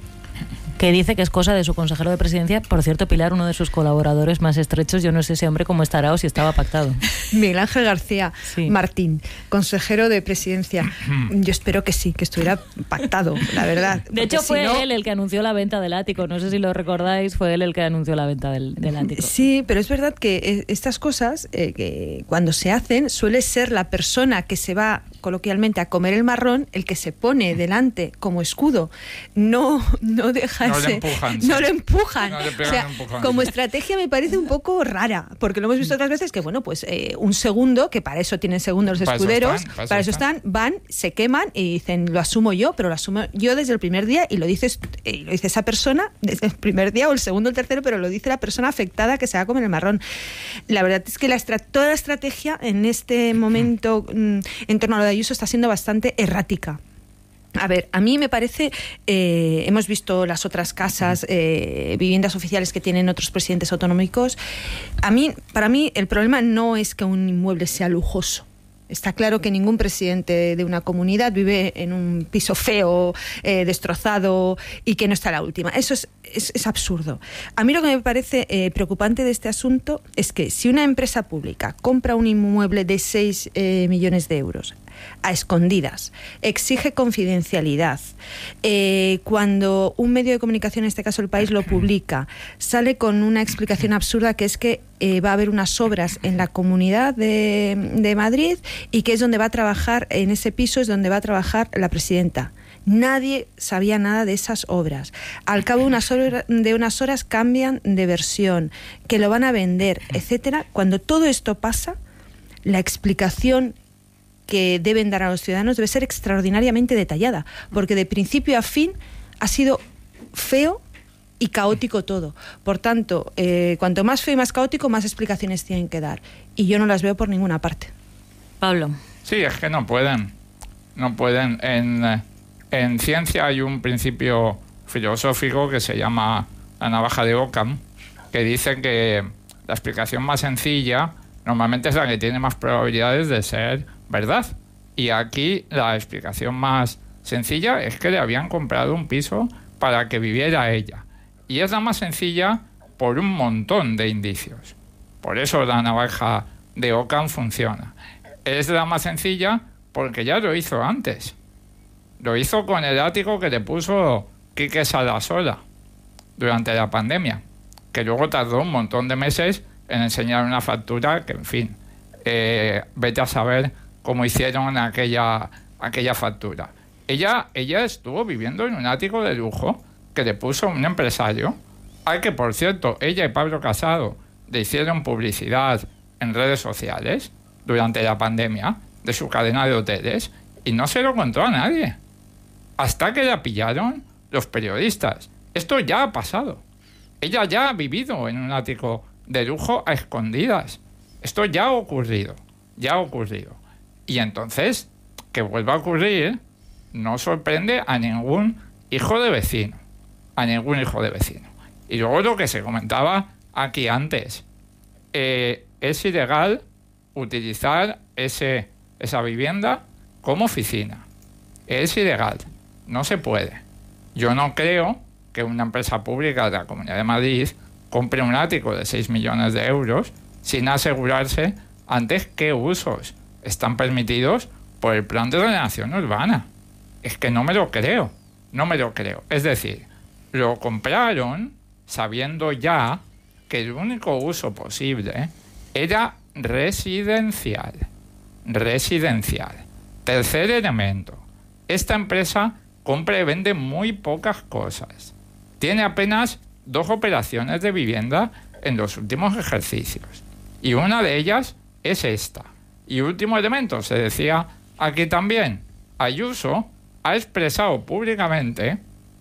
Que dice que es cosa de su consejero de Presidencia. Por cierto, Pilar, uno de sus colaboradores más estrechos, yo no sé ese hombre cómo estará o si estaba pactado. Miguel Ángel García Sí. Martín, consejero de Presidencia. Yo espero que sí, que estuviera pactado, la verdad. De hecho, si fue no... él el que anunció la venta del ático. No sé si lo recordáis, fue él el que anunció la venta del ático. Sí, pero es verdad que estas cosas, que cuando se hacen, suele ser la persona que se va coloquialmente a comer el marrón el que se pone delante como escudo. No deja No ese... le empujan. No lo empujan. No le pegan O sea, empujón. como estrategia me parece un poco rara, porque lo hemos visto otras veces que, bueno, pues un segundo, que para eso tienen segundos los Para eso escuderos, están, para eso están, van, se queman y dicen, lo asumo yo, pero lo asumo yo desde el primer día, y lo dice esa persona desde el primer día o el segundo o el tercero, pero lo dice la persona afectada que se va a comer el marrón. La verdad es que toda la estrategia en este momento en torno a lo de Ayuso está siendo bastante errática. A ver, a mí me parece, hemos visto las otras casas, viviendas oficiales que tienen otros presidentes autonómicos. Para mí el problema no es que un inmueble sea lujoso. Está claro que ningún presidente de una comunidad vive en un piso feo, destrozado y que no está a la última. Eso es absurdo. A mí lo que me parece preocupante de este asunto es que si una empresa pública compra un inmueble de 6 millones de euros a escondidas, exige confidencialidad, cuando un medio de comunicación, en este caso El País, lo publica, sale con una explicación absurda, que es que va a haber unas obras en la Comunidad de Madrid y que es donde va a trabajar, en ese piso es donde va a trabajar la presidenta. Nadie sabía nada de esas obras. Al cabo de unas horas cambian de versión, que lo van a vender, etcétera. Cuando todo esto pasa, la explicación que deben dar a los ciudadanos debe ser extraordinariamente detallada, porque de principio a fin ha sido feo y caótico todo. Por tanto, cuanto más feo y más caótico, más explicaciones tienen que dar. Y yo no las veo por ninguna parte. Pablo. Sí, es que no pueden. No pueden. En ciencia hay un principio filosófico que se llama la navaja de Occam, que dice que la explicación más sencilla normalmente es la que tiene más probabilidades de ser verdad. Y aquí la explicación más sencilla es que le habían comprado un piso para que viviera ella. Y es la más sencilla por un montón de indicios. Por eso la navaja de Occam funciona. Es la más sencilla porque ya lo hizo antes. Lo hizo con el ático que le puso Quique Sarasola durante la pandemia, que luego tardó un montón de meses en enseñar una factura que, en fin, vete a saber cómo hicieron aquella factura. Ella estuvo viviendo en un ático de lujo que le puso un empresario, al que, por cierto, ella y Pablo Casado le hicieron publicidad en redes sociales durante la pandemia de su cadena de hoteles, y no se lo contó a nadie hasta que la pillaron los periodistas. Esto ya ha pasado. Ella ya ha vivido en un ático de lujo a escondidas. Esto ya ha ocurrido. Y entonces, que vuelva a ocurrir no sorprende a ningún hijo de vecino. Y luego lo que se comentaba aquí antes, es ilegal utilizar esa vivienda como oficina. Es ilegal. No se puede. Yo no creo que una empresa pública de la Comunidad de Madrid compre un ático de 6 millones de euros sin asegurarse antes qué usos están permitidos por el Plan de Ordenación Urbana. Es que no me lo creo. Es decir, lo compraron sabiendo ya que el único uso posible era residencial. Tercer elemento. Esta empresa compra y vende muy pocas cosas. Tiene apenas 2 operaciones de vivienda en los últimos ejercicios. Y una de ellas es esta. Y último elemento, se decía aquí también, Ayuso ha expresado públicamente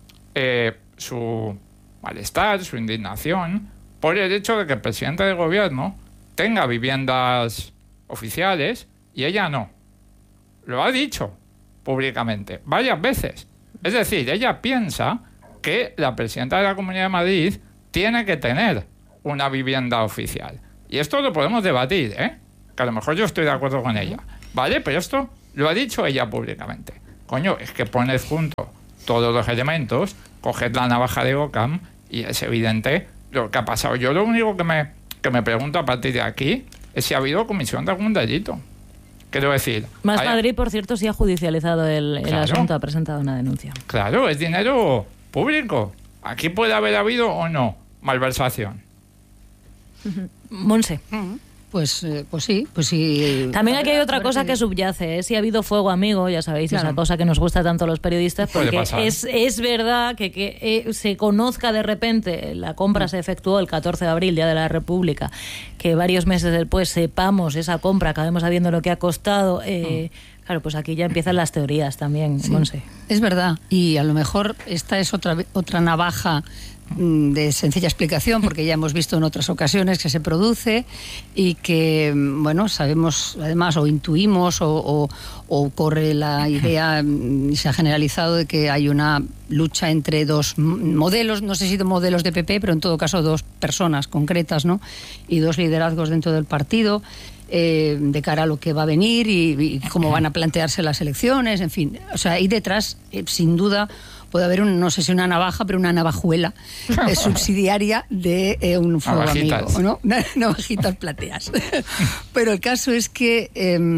su malestar, su indignación por el hecho de que el presidente del gobierno tenga viviendas oficiales y ella no. Lo ha dicho públicamente varias veces. Es decir, ella piensa que la presidenta de la Comunidad de Madrid tiene que tener una vivienda oficial. Y esto lo podemos debatir, que a lo mejor yo estoy de acuerdo con ella, ¿vale? Pero esto lo ha dicho ella públicamente. Coño, es que pones junto todos los elementos, coges la navaja de Occam y es evidente lo que ha pasado. Yo lo único que me pregunto a partir de aquí es si ha habido comisión de algún delito. Quiero decir... Más Madrid, por cierto, sí ha judicializado el asunto, ha presentado una denuncia. Claro, es dinero público. Aquí puede haber habido o no malversación. Monse. Pues sí. También aquí hay otra cosa que subyace, si ha habido fuego amigo, ya sabéis, esa cosa que nos gusta tanto a los periodistas, porque es verdad que se conozca de repente, la compra se efectuó el 14 de abril, Día de la República, que varios meses después sepamos esa compra, acabemos sabiendo lo que ha costado. Claro, pues aquí ya empiezan las teorías también, sí, Monse. Es verdad, y a lo mejor esta es otra navaja de sencilla explicación, porque ya hemos visto en otras ocasiones que se produce y que, bueno, sabemos además o intuimos o corre la idea y se ha generalizado de que hay una lucha entre 2 modelos, no sé si de modelos de PP, pero en todo caso 2 personas concretas, ¿no? Y 2 liderazgos dentro del partido de cara a lo que va a venir y cómo van a plantearse las elecciones, en fin. O sea, ahí detrás, sin duda, puede haber, no sé si una navaja, pero una navajuela subsidiaria de un fuego amigo, ¿no? Navajitas plateas. Pero el caso es que,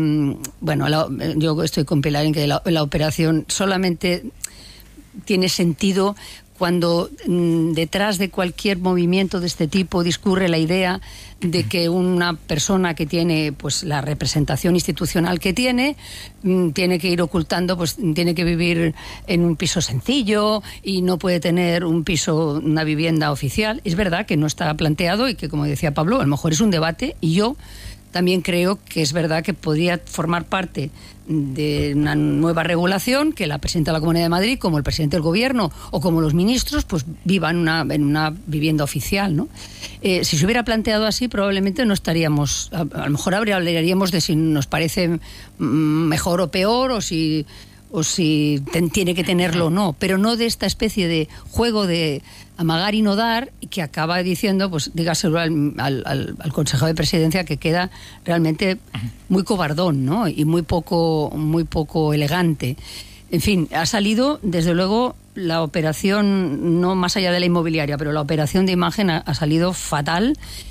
yo estoy con Pilar en que la operación solamente tiene sentido cuando detrás de cualquier movimiento de este tipo discurre la idea de que una persona que tiene pues la representación institucional que tiene que ir ocultando, pues tiene que vivir en un piso sencillo y no puede tener una vivienda oficial. Es verdad que no está planteado y que, como decía Pablo, a lo mejor es un debate, y yo también creo que es verdad que podría formar parte de una nueva regulación que la presidenta de la Comunidad de Madrid, como el presidente del Gobierno o como los ministros, pues vivan en una vivienda oficial, ¿no? Si se hubiera planteado así, probablemente no estaríamos, a lo mejor hablaríamos de si nos parece mejor o peor, o si tiene que tenerlo o no, pero no de esta especie de juego de amagar y no dar, y que acaba diciendo, pues dígaselo al Consejo de Presidencia, que queda realmente muy cobardón, ¿no? Y muy poco elegante. En fin, ha salido, desde luego, la operación, no más allá de la inmobiliaria, pero la operación de imagen ha salido fatal,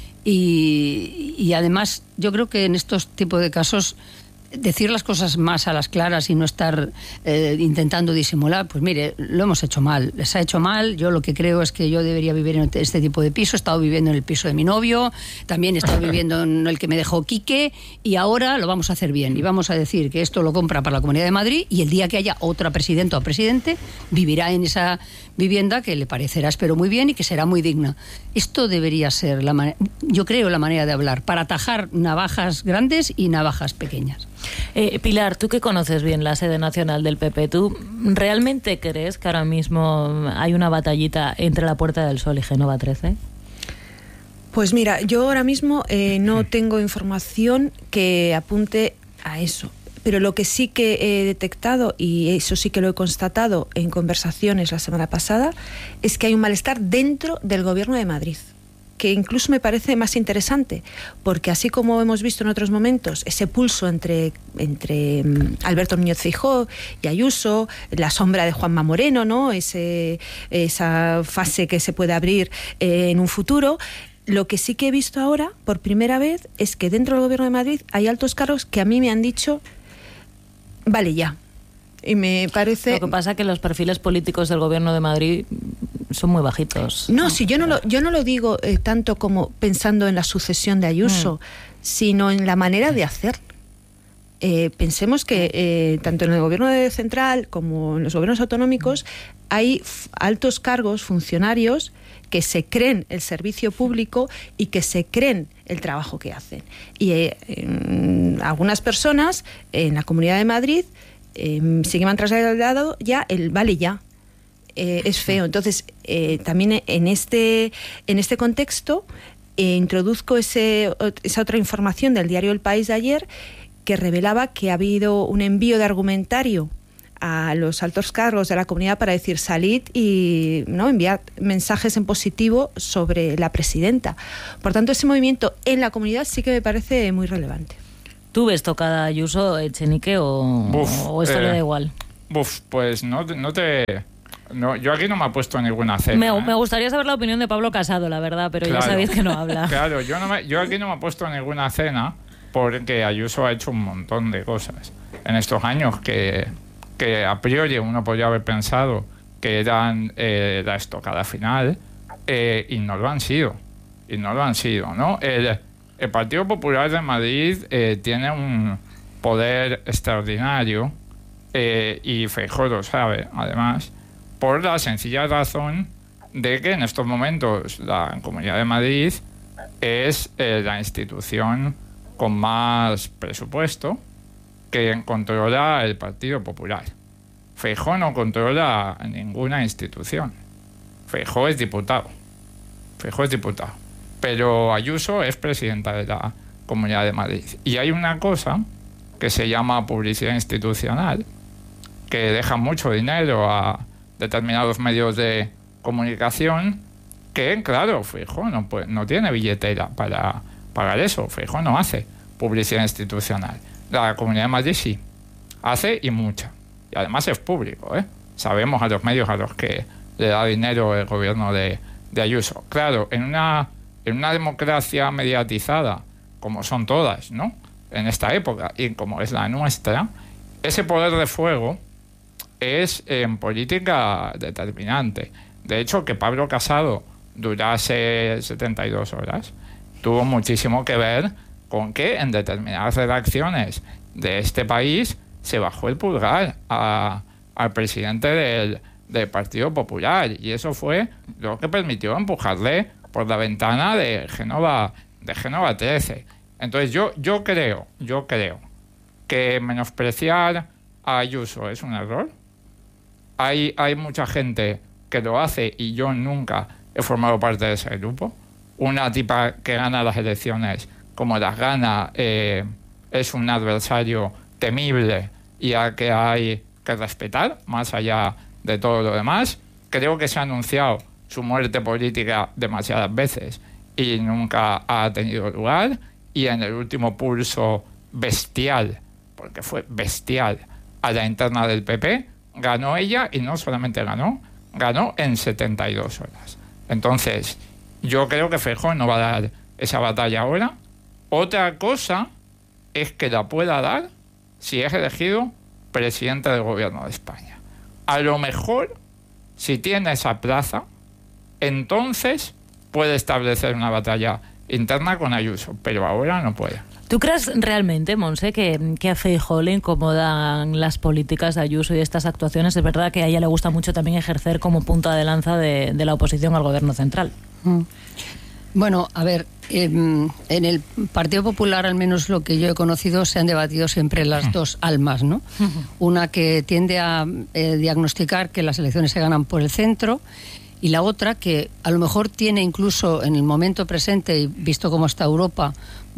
y además yo creo que en estos tipos de casos decir las cosas más a las claras y no estar intentando disimular, pues mire, lo hemos hecho mal, les ha hecho mal. Yo lo que creo es que yo debería vivir en este tipo de piso. He estado viviendo en el piso de mi novio, también he estado viviendo en el que me dejó Quique, y ahora lo vamos a hacer bien y vamos a decir que esto lo compra para la Comunidad de Madrid, y el día que haya otra presidenta o presidente vivirá en esa vivienda que le parecerá, espero, muy bien y que será muy digna. Esto debería ser yo creo, la manera de hablar, para atajar navajas grandes y navajas pequeñas. Pilar, tú que conoces bien la sede nacional del PP, ¿tú realmente crees que ahora mismo hay una batallita entre la Puerta del Sol y Génova 13? Pues mira, yo ahora mismo no tengo información que apunte a eso. Pero lo que sí que he detectado, y eso sí que lo he constatado en conversaciones la semana pasada, es que hay un malestar dentro del Gobierno de Madrid, que incluso me parece más interesante, porque así como hemos visto en otros momentos ese pulso entre Alberto Núñez Feijóo y Ayuso, la sombra de Juanma Moreno, ¿no? Esa fase que se puede abrir en un futuro. Lo que sí que he visto ahora, por primera vez, es que dentro del Gobierno de Madrid hay altos cargos que a mí me han dicho: vale ya. Y me parece... Lo que pasa es que los perfiles políticos del Gobierno de Madrid son muy bajitos. No, si yo no lo digo tanto como pensando en la sucesión de Ayuso, sino en la manera de hacer. pensemos que tanto en el gobierno central como en los gobiernos autonómicos hay altos cargos, funcionarios que se creen el servicio público y que se creen el trabajo que hacen. Y algunas personas en la Comunidad de Madrid sí que me han trasladado ya el vale ya. Es feo. Entonces, también en este contexto introduzco esa otra información del diario El País de ayer, que revelaba que ha habido un envío de argumentario a los altos cargos de la comunidad para decir salid y enviar mensajes en positivo sobre la presidenta. Por tanto, ese movimiento en la comunidad sí que me parece muy relevante. ¿Tú ves tocada Ayuso, Echenique, o esto le da igual? Pues no, yo aquí no me he puesto ninguna cena. Me gustaría saber la opinión de Pablo Casado, la verdad, pero claro, ya sabéis que no habla. Claro, yo aquí no me he puesto ninguna cena porque Ayuso ha hecho un montón de cosas en estos años que a priori uno podría haber pensado que eran la estocada final, y no lo han sido. ¿No? El Partido Popular de Madrid tiene un poder extraordinario, y Feijóo lo sabe, además, por la sencilla razón de que en estos momentos la Comunidad de Madrid es la institución con más presupuesto que controla el Partido Popular. Feijóo no controla ninguna institución. Feijóo es diputado. Pero Ayuso es presidenta de la Comunidad de Madrid. Y hay una cosa que se llama publicidad institucional, que deja mucho dinero a determinados medios de comunicación, que, claro, Feijóo no tiene billetera para pagar eso. Feijóo no hace publicidad institucional. La Comunidad de Madrid sí hace, y mucha. Y además es público, Sabemos a los medios a los que le da dinero el gobierno de Ayuso. Claro, en una democracia mediatizada, como son todas, ¿no?, en esta época, y como es la nuestra, ese poder de fuego es en política determinante. De hecho, que Pablo Casado durase 72 horas tuvo muchísimo que ver con que en determinadas redacciones de este país se bajó el pulgar al presidente del Partido Popular, y eso fue lo que permitió empujarle por la ventana de Génova 13. Entonces yo creo que menospreciar a Ayuso es un error. Hay mucha gente que lo hace, y yo nunca he formado parte de ese grupo. Una tipa que gana las elecciones como las gana es un adversario temible y al que hay que respetar, más allá de todo lo demás. Creo que se ha anunciado su muerte política demasiadas veces y nunca ha tenido lugar, y en el último pulso bestial, porque fue bestial, a la interna del PP, ganó ella, y no solamente ganó en 72 horas. Entonces, yo creo que Feijóo no va a dar esa batalla ahora. Otra cosa es que la pueda dar si es elegido presidente del gobierno de España. A lo mejor, si tiene esa plaza, entonces puede establecer una batalla interna con Ayuso, pero ahora no puede. ¿Tú crees realmente, Monse, que a Feijóo le incomodan las políticas de Ayuso y estas actuaciones? Es verdad que a ella le gusta mucho también ejercer como punta de lanza de la oposición al gobierno central. Bueno, a ver, en el Partido Popular, al menos lo que yo he conocido, se han debatido siempre las dos almas, ¿no? Una que tiende a diagnosticar que las elecciones se ganan por el centro, y la otra que a lo mejor tiene incluso en el momento presente, y visto cómo está Europa,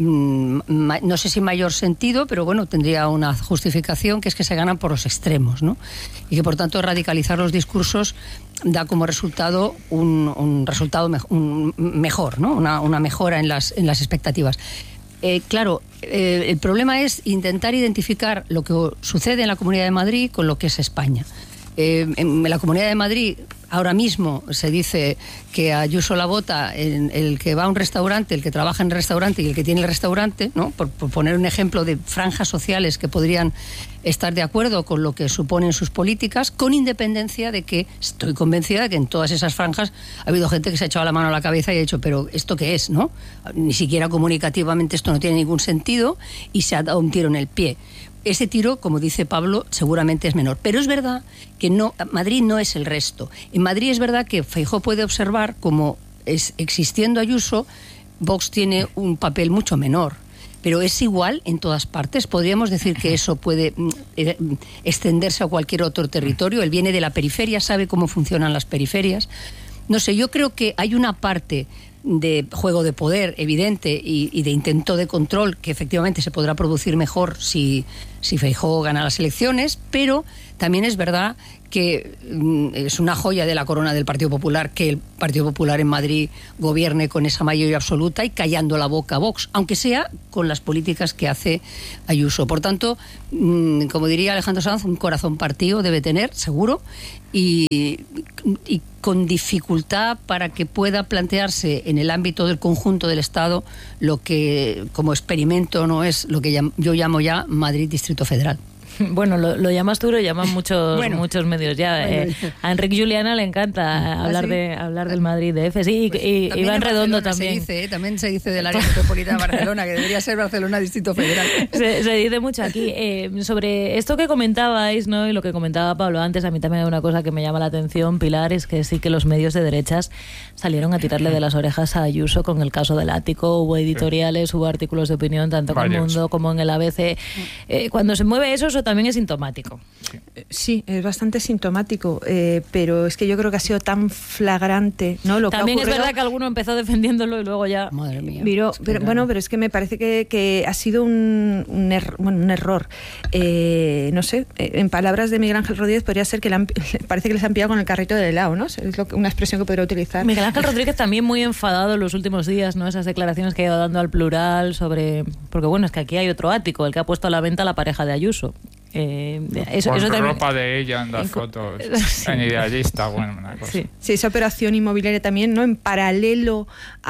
no sé si mayor sentido, pero bueno, tendría una justificación, que es que se ganan por los extremos, ¿no? Y que por tanto radicalizar los discursos da como resultado un resultado mejor, ¿no? Una mejora en las expectativas. Claro, el problema es intentar identificar lo que sucede en la Comunidad de Madrid con lo que es España. En la Comunidad de Madrid ahora mismo se dice que a Ayuso la vota el que va a un restaurante, el que trabaja en el restaurante y el que tiene el restaurante, ¿no? Por poner un ejemplo de franjas sociales que podrían estar de acuerdo con lo que suponen sus políticas, con independencia de que estoy convencida de que en todas esas franjas ha habido gente que se ha echado la mano a la cabeza y ha dicho, pero ¿esto qué es? ¿No? Ni siquiera comunicativamente esto no tiene ningún sentido, y se ha dado un tiro en el pie. Ese tiro, como dice Pablo, seguramente es menor. Pero es verdad que Madrid no es el resto. En Madrid es verdad que Feijóo puede observar como existiendo Ayuso, Vox tiene un papel mucho menor. Pero es igual en todas partes. Podríamos decir que eso puede extenderse a cualquier otro territorio. Él viene de la periferia, sabe cómo funcionan las periferias. No sé, yo creo que hay una parte de juego de poder evidente y de intento de control que efectivamente se podrá producir mejor si Feijóo gana las elecciones, pero también es verdad que es una joya de la corona del Partido Popular que el Partido Popular en Madrid gobierne con esa mayoría absoluta y callando la boca a Vox, aunque sea con las políticas que hace Ayuso. Por tanto, como diría Alejandro Sanz, un corazón partido debe tener, seguro, y con dificultad para que pueda plantearse en el ámbito del conjunto del Estado lo que como experimento no es lo que yo llamo ya Madrid Distrito Federal. Bueno, lo llamas tú, lo llaman muchos medios ya. A Enric Juliana le encanta hablar del Madrid DF. Sí, y Iván Redondo también. También se dice del área metropolitana de Barcelona, que debería ser Barcelona Distrito Federal. Se dice mucho aquí. Sobre esto que comentabais, ¿no? Y lo que comentaba Pablo antes, a mí también hay una cosa que me llama la atención, Pilar, es que sí que los medios de derechas salieron a tirarle de las orejas a Ayuso con el caso del ático. Hubo editoriales, hubo artículos de opinión, tanto en El Mundo como en el ABC. Cuando se mueve eso también es sintomático. Sí, es bastante sintomático, pero es que yo creo que ha sido tan flagrante, ¿no? Lo también que ha ocurrido. Es verdad que alguno empezó defendiéndolo y luego ya... Madre mía. Pero es que me parece que ha sido un error. No sé, en palabras de Miguel Ángel Rodríguez podría ser que parece que les han pillado con el carrito del helado, ¿no? Es una expresión que podría utilizar. Miguel Ángel Rodríguez también muy enfadado en los últimos días, ¿no? Esas declaraciones que ha ido dando al Plural sobre... Porque bueno, es que aquí hay otro ático, el que ha puesto a la venta a la pareja de Ayuso. Eso también... ropa de ella en las fotos, sí. En Idealista, bueno, una cosa. Sí, esa operación inmobiliaria también, ¿no? En paralelo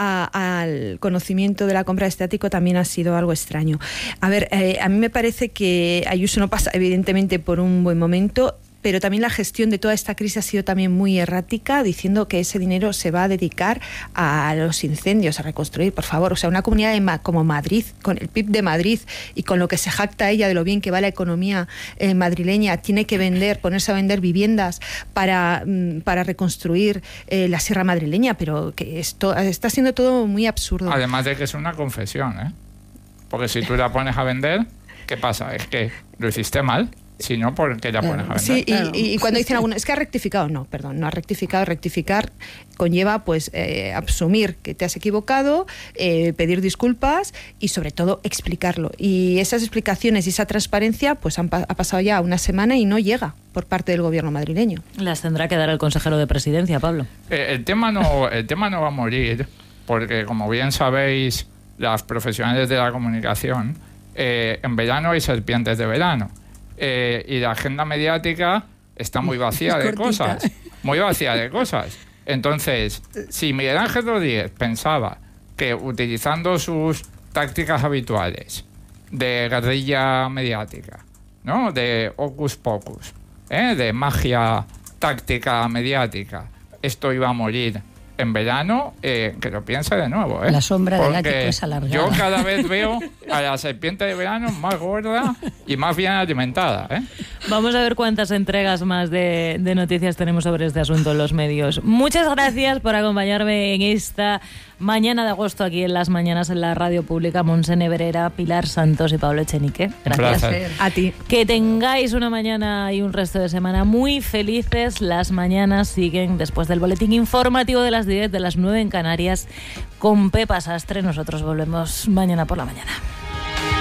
al conocimiento de la compra de este ático también ha sido algo extraño. A ver, a mí me parece que Ayuso no pasa evidentemente por un buen momento, pero también la gestión de toda esta crisis ha sido también muy errática, diciendo que ese dinero se va a dedicar a los incendios, a reconstruir, por favor. O sea, una comunidad como Madrid, con el PIB de Madrid y con lo que se jacta ella de lo bien que va la economía madrileña, tiene que ponerse a vender viviendas para reconstruir la sierra madrileña, pero que esto está siendo todo muy absurdo. Además de que es una confesión, ¿eh? Porque si tú la pones a vender, ¿qué pasa? Es que lo hiciste mal. Si no, ¿por qué la pones a vender? Sí, y cuando dicen algunos, es que ha rectificado. No, perdón, no ha rectificado. Rectificar conlleva, pues, asumir que te has equivocado, pedir disculpas y, sobre todo, explicarlo. Y esas explicaciones y esa transparencia, pues, ha pasado ya una semana y no llega por parte del gobierno madrileño. Las tendrá que dar el consejero de Presidencia, Pablo. El tema no va a morir, porque, como bien sabéis, las profesionales de la comunicación, en verano hay serpientes de verano. Y la agenda mediática está muy vacía de cosas. Muy vacía de cosas. Entonces, si Miguel Ángel Rodríguez pensaba que utilizando sus tácticas habituales de guerrilla mediática, ¿no? De hocus pocus, de magia táctica mediática, esto iba a morir en verano, que lo piense de nuevo. La sombra del ático es alargada. Yo cada vez veo a la serpiente de verano más gorda y más bien alimentada. Vamos a ver cuántas entregas más de noticias tenemos sobre este asunto en los medios. Muchas gracias por acompañarme en esta mañana de agosto aquí en Las Mañanas en la Radio Pública. Montse Nebrera, Pilar Santos y Pablo Echenique. Gracias. A ti. Que tengáis una mañana y un resto de semana muy felices. Las mañanas siguen después del boletín informativo de las 10, de las 9 en Canarias, con Pepa Sastre. Nosotros volvemos mañana por la mañana.